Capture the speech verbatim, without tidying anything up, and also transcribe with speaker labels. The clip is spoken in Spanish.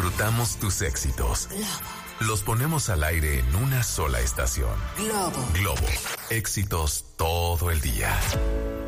Speaker 1: disfrutamos tus éxitos. Los ponemos al aire en una sola estación.
Speaker 2: Globo.
Speaker 1: Globo. Éxitos todo el día.